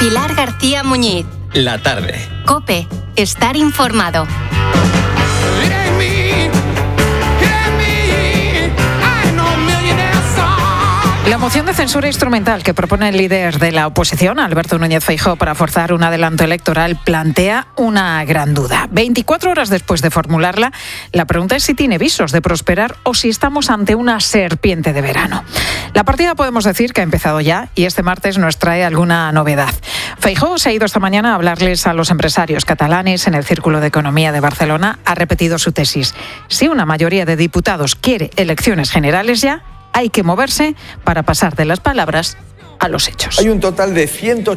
Pilar García Muñiz. La tarde. COPE. Estar informado. La moción de censura instrumental que propone el líder de la oposición, Alberto Núñez Feijóo, para forzar un adelanto electoral plantea una gran duda. 24 horas después de formularla, la pregunta es si tiene visos de prosperar o si estamos ante una serpiente de verano. La partida podemos decir que ha empezado ya y este martes nos trae alguna novedad. Feijóo se ha ido esta mañana a hablarles a los empresarios catalanes en el Círculo de Economía de Barcelona. Ha repetido su tesis. Si una mayoría de diputados quiere elecciones generales ya, hay que moverse para pasar de las palabras a los hechos. Hay un total de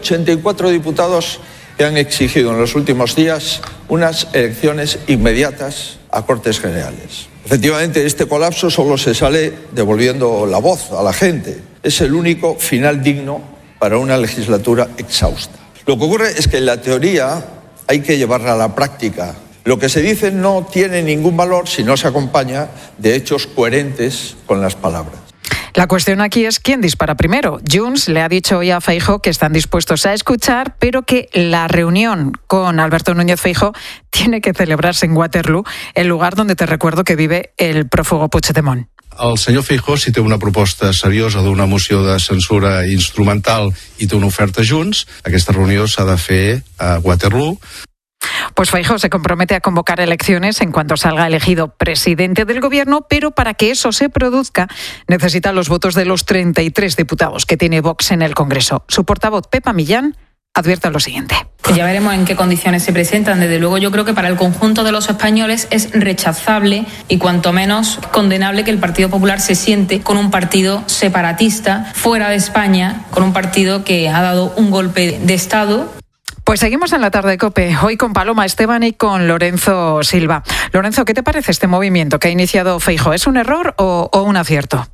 184 diputados que han exigido en los últimos días unas elecciones inmediatas a Cortes Generales. Efectivamente, este colapso solo se sale devolviendo la voz a la gente. Es el único final digno para una legislatura exhausta. Lo que ocurre es que en la teoría hay que llevarla a la práctica. Lo que se dice no tiene ningún valor si no se acompaña de hechos coherentes con las palabras. La cuestión aquí es quién dispara primero. Junts le ha dicho hoy a Feijóo que están dispuestos a escuchar, pero que la reunión con Alberto Núñez Feijóo tiene que celebrarse en Waterloo, el lugar donde te recuerdo que vive el prófugo Puigdemont. El senyor Feijóo, si té una proposta seriosa d'una moció de censura instrumental i té una oferta Junts, aquesta reunió s'ha de fer a Waterloo. Pues Feijóo se compromete a convocar elecciones en cuanto salga elegido presidente del gobierno, pero para que eso se produzca necesita los votos de los 33 diputados que tiene Vox en el Congreso. Su portavoz, Pepa Millán, advierte lo siguiente. Ya veremos en qué condiciones se presentan. Desde luego yo creo que para el conjunto de los españoles es rechazable y cuanto menos condenable que el Partido Popular se siente con un partido separatista fuera de España, con un partido que ha dado un golpe de Estado. Pues seguimos en la tarde de COPE, hoy con Paloma Esteban y con Lorenzo Silva. Lorenzo, ¿qué te parece este movimiento que ha iniciado Feijóo? ¿Es un error o un acierto?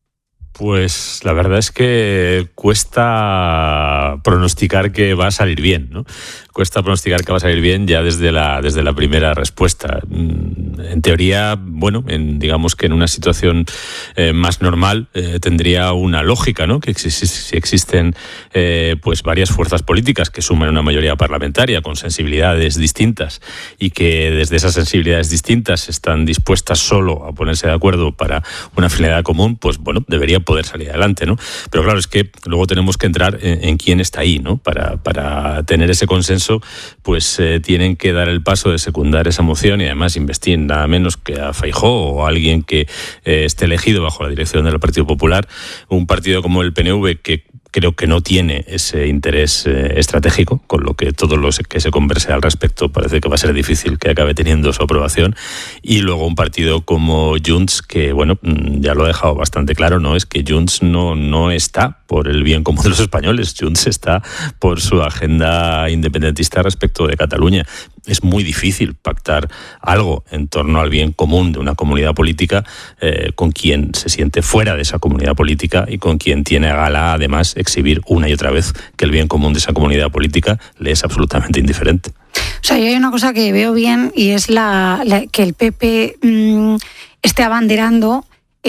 Pues la verdad es que cuesta pronosticar que va a salir bien, ¿no? Cuesta pronosticar que va a salir bien ya desde la primera respuesta. En teoría, bueno, digamos que en una situación más normal tendría una lógica, ¿no? Que si existen pues varias fuerzas políticas que suman una mayoría parlamentaria con sensibilidades distintas y que desde esas sensibilidades distintas están dispuestas solo a ponerse de acuerdo para una finalidad común, pues bueno, debería poder salir adelante, ¿no? Pero claro, es que luego tenemos que entrar en quién está ahí, ¿no? Para tener ese consenso, pues tienen que dar el paso de secundar esa moción y además investir nada menos que a Feijóo o a alguien que esté elegido bajo la dirección del Partido Popular, un partido como el PNV que creo que no tiene ese interés estratégico, con lo que todo lo que se converse al respecto parece que va a ser difícil que acabe teniendo su aprobación, y luego un partido como Junts que, bueno, ya lo ha dejado bastante claro, ¿no? Es que Junts no está por el bien común de los españoles, Junts está por su agenda independentista respecto de Cataluña. Es muy difícil pactar algo en torno al bien común de una comunidad política con quien se siente fuera de esa comunidad política y con quien tiene a gala, además, exhibir una y otra vez que el bien común de esa comunidad política le es absolutamente indiferente. O sea, yo hay una cosa que veo bien y es que el PP esté abanderando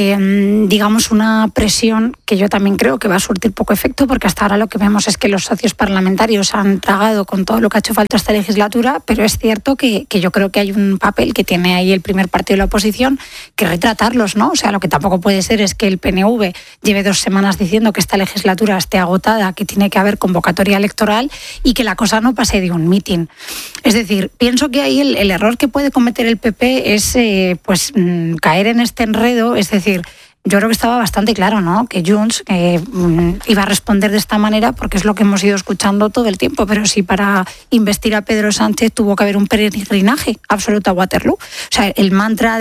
digamos una presión que yo también creo que va a surtir poco efecto, porque hasta ahora lo que vemos es que los socios parlamentarios han tragado con todo lo que ha hecho falta esta legislatura, pero es cierto que yo creo que hay un papel que tiene ahí el primer partido de la oposición que retratarlos, ¿no? O sea, lo que tampoco puede ser es que el PNV lleve 2 semanas diciendo que esta legislatura esté agotada, que tiene que haber convocatoria electoral y que la cosa no pase de un mitin. Es decir, pienso que ahí el error que puede cometer el PP es caer en este enredo, es decir, yo creo que estaba bastante claro, ¿no? Que Junts iba a responder de esta manera porque es lo que hemos ido escuchando todo el tiempo, pero si para investir a Pedro Sánchez tuvo que haber un peregrinaje absoluto a Waterloo. O sea, el mantra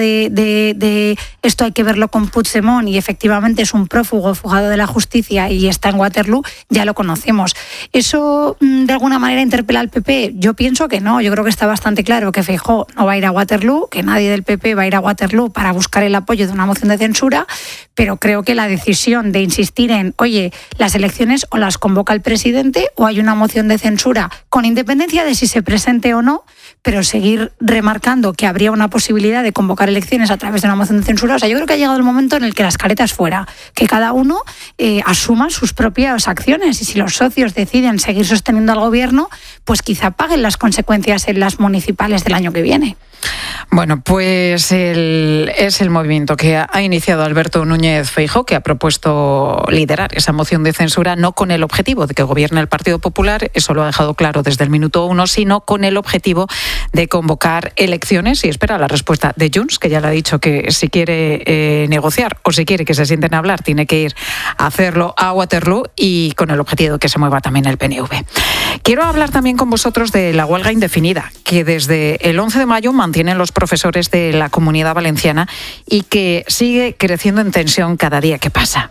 de esto hay que verlo con Puigdemont y efectivamente es un prófugo fugado de la justicia y está en Waterloo, ya lo conocemos. ¿Eso de alguna manera interpela al PP? Yo pienso que no, yo creo que está bastante claro que Feijóo no va a ir a Waterloo, que nadie del PP va a ir a Waterloo para buscar el apoyo de una moción de censura, pero creo que la decisión de insistir en, oye, las elecciones o las convoca el presidente o hay una moción de censura con independencia de si se presente o no, pero seguir remarcando que habría una posibilidad de convocar elecciones a través de una moción de censura. O sea, yo creo que ha llegado el momento en el que las caretas fuera, que cada uno asuma sus propias acciones, y si los socios deciden seguir sosteniendo al gobierno, pues quizá paguen las consecuencias en las municipales del año que viene. Bueno, pues es el movimiento que ha iniciado Alberto Núñez Feijóo, que ha propuesto liderar esa moción de censura, no con el objetivo de que gobierne el Partido Popular, eso lo ha dejado claro desde el minuto 1, sino con el objetivo de convocar elecciones, y espera la respuesta de Junts, que ya le ha dicho que si quiere negociar o si quiere que se sienten a hablar, tiene que ir a hacerlo a Waterloo, y con el objetivo de que se mueva también el PNV. Quiero hablar también con vosotros de la huelga indefinida, que desde el 11 de mayo mantienen los profesores de la Comunidad Valenciana y que sigue creciendo en tensión cada día que pasa.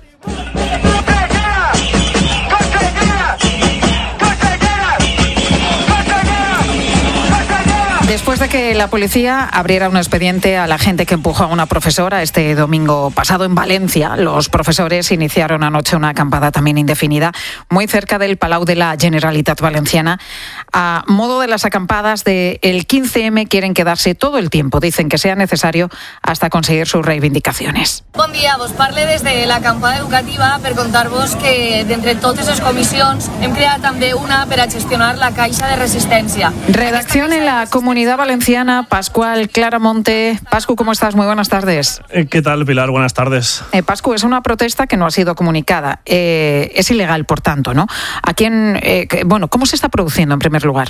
Después de que la policía abriera un expediente a la gente que empujó a una profesora este domingo pasado en Valencia, los profesores iniciaron anoche una acampada también indefinida muy cerca del Palau de la Generalitat Valenciana. A modo de las acampadas del 15M, quieren quedarse todo el tiempo, dicen que sea necesario, hasta conseguir sus reivindicaciones. Bon dia, vos parle des de l'acampada educativa per contar-vos que d'entre totes les comissions hem creat també una per a gestionar la caixa de resistència. Redacción en la Comunidad Valenciana, Pascual Claramonte. Pascu, ¿cómo estás? Muy buenas tardes. ¿Qué tal, Pilar? Buenas tardes. Pascu, es una protesta que no ha sido comunicada. Es ilegal, por tanto, ¿no? ¿A quién, cómo se está produciendo, en primer lugar?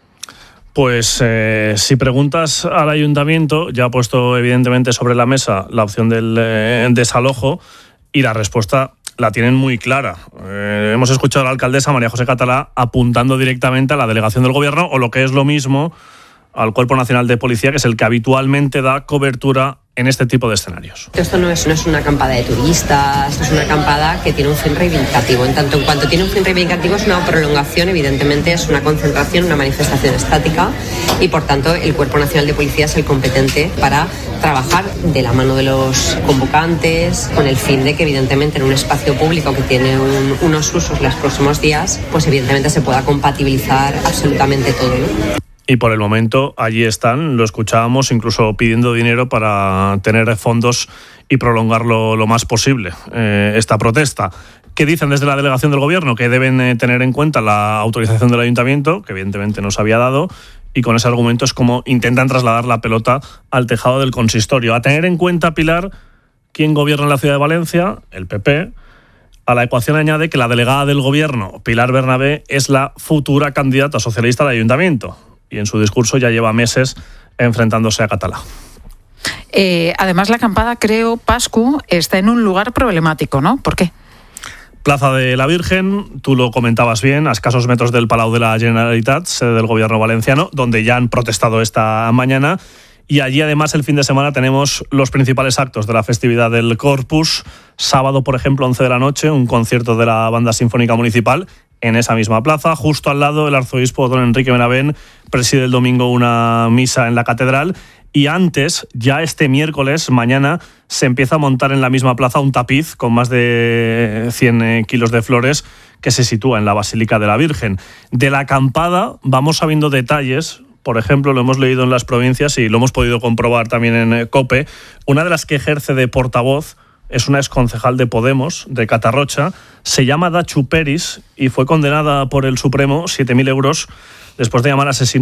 Pues si preguntas al ayuntamiento, ya ha puesto evidentemente sobre la mesa la opción del desalojo, y la respuesta la tienen muy clara. Hemos escuchado a la alcaldesa María José Catalá apuntando directamente a la delegación del gobierno, o lo que es lo mismo, al Cuerpo Nacional de Policía, que es el que habitualmente da cobertura en este tipo de escenarios. Esto no es una acampada de turistas, es una acampada que tiene un fin reivindicativo. En tanto en cuanto tiene un fin reivindicativo, es una prolongación, evidentemente es una concentración, una manifestación estática, y por tanto el Cuerpo Nacional de Policía es el competente para trabajar de la mano de los convocantes, con el fin de que evidentemente en un espacio público que tiene unos usos los próximos días, pues evidentemente se pueda compatibilizar absolutamente todo, ¿no? Y por el momento allí están, lo escuchábamos, incluso pidiendo dinero para tener fondos y prolongarlo lo más posible, esta protesta. ¿Qué dicen desde la delegación del gobierno? Que deben tener en cuenta la autorización del ayuntamiento, que evidentemente no se había dado, y con ese argumento es como intentan trasladar la pelota al tejado del consistorio. A tener en cuenta, Pilar, quién gobierna en la ciudad de Valencia, el PP. A la ecuación añade que la delegada del gobierno, Pilar Bernabé, es la futura candidata socialista al ayuntamiento, y en su discurso ya lleva meses enfrentándose a Catalá. Además, la acampada, creo, Pascu, está en un lugar problemático, ¿no? ¿Por qué? Plaza de la Virgen, tú lo comentabas bien, a escasos metros del Palau de la Generalitat, sede del gobierno valenciano, donde ya han protestado esta mañana. Y allí, además, el fin de semana tenemos los principales actos de la festividad del Corpus. Sábado, por ejemplo, 11 de la noche, un concierto de la Banda Sinfónica Municipal en esa misma plaza. Justo al lado, el arzobispo don Enrique Benavent preside el domingo una misa en la catedral. Y antes, ya este miércoles, mañana, se empieza a montar en la misma plaza un tapiz con más de 100 kilos de flores que se sitúa en la Basílica de la Virgen. De la acampada vamos sabiendo detalles. Por ejemplo, lo hemos leído en las provincias y lo hemos podido comprobar también en COPE. Una de las que ejerce de portavoz es una exconcejal de Podemos, de Catarrocha. Se llama Dachu Peris y fue condenada por el Supremo 7.000 euros después de llamar asesino